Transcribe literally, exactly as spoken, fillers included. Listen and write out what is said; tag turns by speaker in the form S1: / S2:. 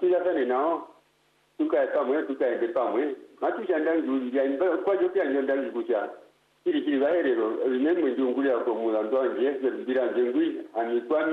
S1: ya sana nao tuka kama tuka ende pamwe matu chanda ndu ya imba kwa jokia nyonda likucha kili kili baherero remember ndu nguli yako mulando anje bila ngengui ani kwa